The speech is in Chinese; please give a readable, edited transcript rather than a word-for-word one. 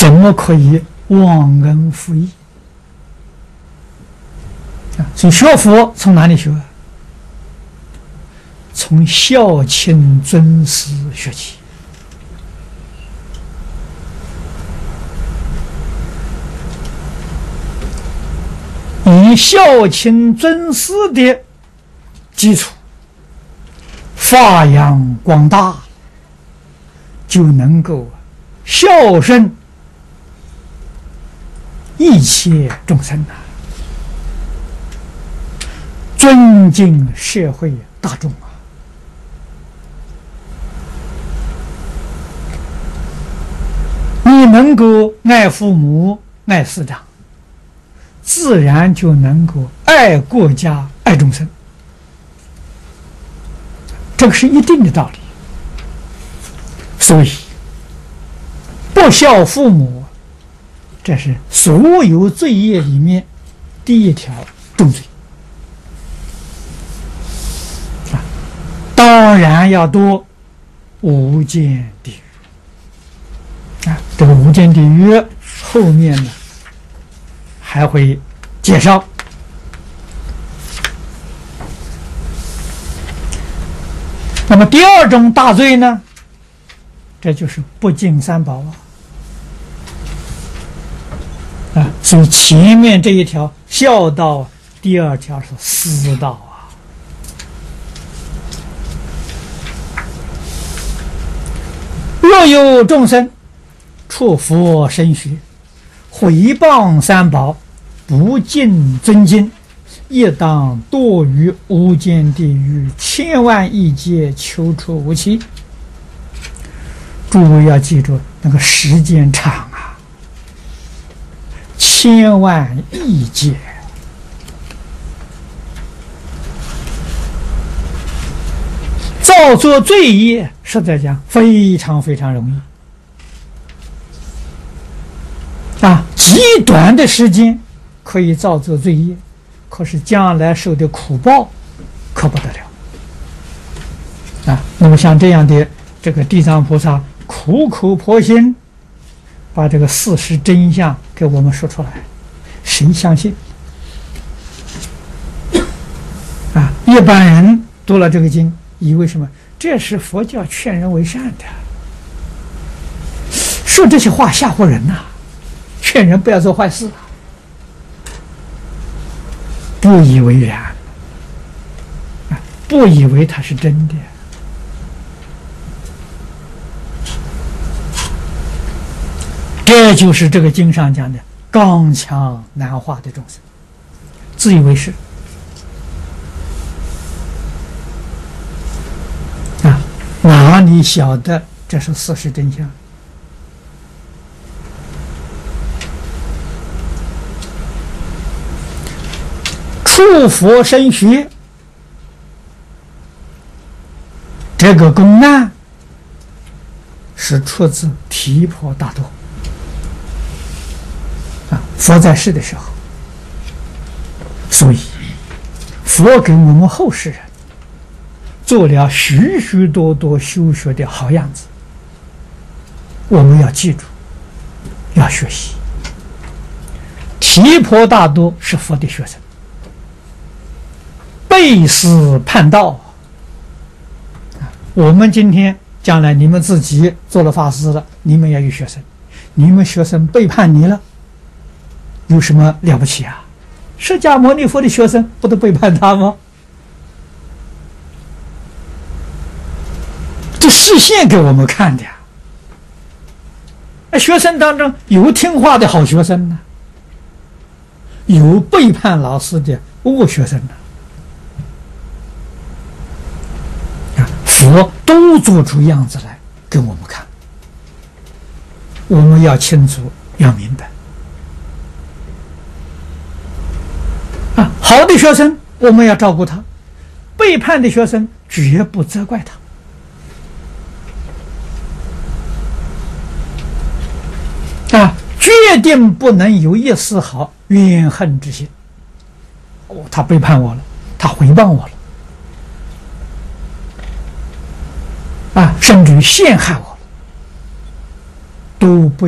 怎么可以忘恩负义？所以学佛从哪里学？从孝亲尊师学起。以孝亲尊师的基础发扬光大，就能够孝顺一切众生啊，尊敬社会大众啊。你能够爱父母、爱师长，自然就能够爱国家、爱众生，这个是一定的道理。所以，不孝父母，这是所有罪业里面第一条重罪。当然要多无间地狱啊！这个无间地狱后面呢还会介绍。那么第二种大罪呢，这就是不敬三宝啊！所以前面这一条孝道，第二条是私道啊。若有众生触佛身学，毁谤三宝，不敬尊敬，亦当堕于无间地狱千万亿劫，求处无期。诸位要记住，那个时间长啊，千万亿劫。造作罪业，实在讲非常非常容易啊！极短的时间可以造作罪业，可是将来受的苦报可不得了啊！那么像这样的这个地藏菩萨苦口婆心把这个事实真相给我们说出来，谁相信啊？一般人读了这个经，以为什么？这是佛教劝人为善的，说这些话吓唬人呐，劝人不要做坏事，不以为然，不以为它是真的。这就是这个经上讲的刚强难化的众生，自以为是。哪里晓得这是事实真相？触佛身学，这个公案是出自提婆达多啊，佛在世的时候，所以佛给我们后世人做了许许多多修学的好样子，我们要记住，要学习。提婆达多是佛的学生，背师叛道。我们今天将来你们自己做了法师了，你们也有学生，你们学生背叛你了，有什么了不起啊？释迦牟尼佛的学生不都背叛他吗？这示现给我们看的呀。学生当中有听话的好学生呢，有背叛老师的恶学生呢。佛都做出样子来给我们看，我们要清楚，要明白。好的学生我们要照顾他，背叛的学生绝不责怪他。决定不能有一丝毫怨恨之心。他背叛我了，他诽谤我了，甚至于陷害我了，都不